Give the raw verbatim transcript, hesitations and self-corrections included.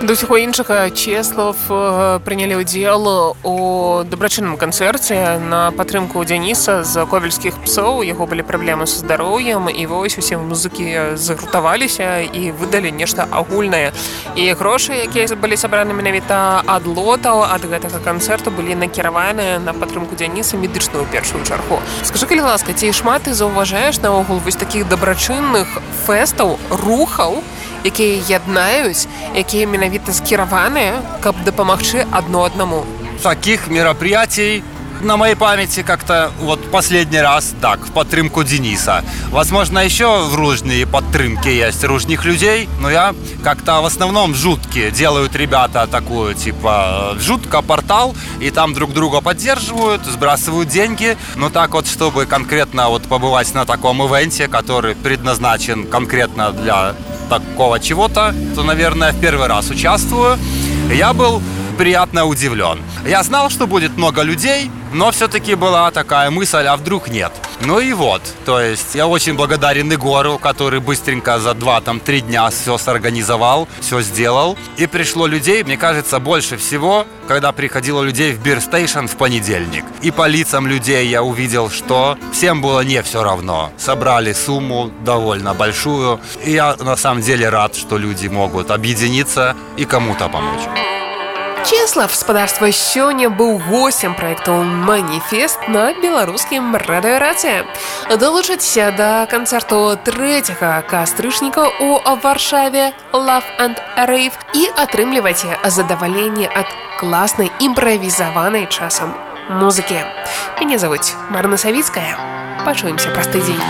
До ўсяго іншага, Чеслав прынялі ўдзел у дабрачынным канцэрце на падтрымку Дзяніса з ковельскіх псоў. У яго былі праблемы са здароўем, і вось усе музыкі загуртаваліся і выдалі нешта агульнае. І грошы, якія былі сабраны менавіта ад лотаў ад гэтага канцэрту, былі накіраваныя на падтрымку Дзяніса медычную ў першую чаргу. Скажы, калі ласка, ці шмат ты заўважаеш наогул вось такіх дабрачынных фэстаў, рухаў, якія яднаюць, якія менавіта скіраваныя, каб дапамагчы адно аднаму? Таких мероприятий на моей памяти как-то вот последний раз так, в подтрымку Дениса. Возможно, еще в ружные подтрымки есть ружних людей, но я как-то в основном жутки делают ребята такую, типа, жутко портал, и там друг друга поддерживают, сбрасывают деньги. Но так вот, чтобы конкретно вот побывать на таком ивенте, который предназначен конкретно для такого чего-то, то, наверное, в первый раз участвую. Я был приятно удивлен. Я знал, что будет много людей, но все-таки была такая мысль, а вдруг нет. Ну и вот, то есть я очень благодарен Егору, который быстренько за два-три дня все сорганизовал, все сделал. И пришло людей, мне кажется, больше всего, когда приходило людей в Бирстейшн в понедельник. И по лицам людей я увидел, что всем было не все равно. Собрали сумму довольно большую. И я на самом деле рад, что люди могут объединиться и кому-то помочь. Чеслав, спадарства, сёння быў госцем праекту «Маніфест» на беларускім радыёрацыі. Далучыцеся да канцэрту трэцяга кастрычніка ў Варшаве «Love and Rave» і атрымлівайце задаваленне ад класнай імправізаванай часам музыкі. Мяне завуць Марына Савіцкая. Пачуемся праз тыдзень.